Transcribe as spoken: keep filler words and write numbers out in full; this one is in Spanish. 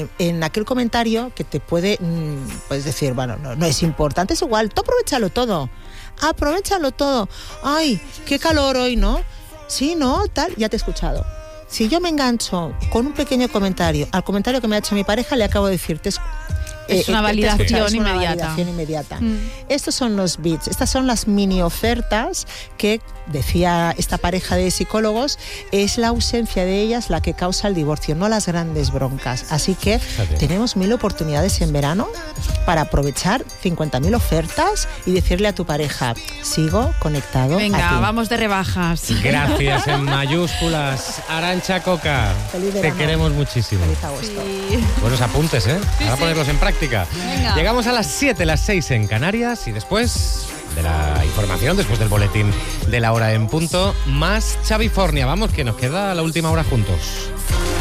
eh, en aquel comentario que te puede, mmm, puedes decir, bueno, no, no es importante, es igual, tú aprovechalo todo, aprovechalo todo. Ay, qué calor hoy, ¿no? Sí, ¿no? Tal, ya te he escuchado. Si yo me engancho con un pequeño comentario al comentario que me ha hecho mi pareja, le acabo de decir, te, Es una eh, validación te es una inmediata. validación inmediata. Mm. Estos son los bits, estas son las mini ofertas que, decía esta pareja de psicólogos, es la ausencia de ellas la que causa el divorcio, no las grandes broncas. Así que Fíjate. tenemos mil oportunidades en verano para aprovechar cincuenta mil ofertas y decirle a tu pareja, sigo conectado Venga, a ti. vamos de rebajas. Gracias en mayúsculas, Arantxa Coca. Feliz Te verano. queremos muchísimo. Feliz agosto. Sí. Buenos apuntes, ¿eh? Sí, Para sí. ponerlos en práctica. Venga. Llegamos a las siete, las seis en Canarias y después de la información, después del boletín de la hora en punto, más Xavi Fornia. Vamos, que nos queda la última hora juntos.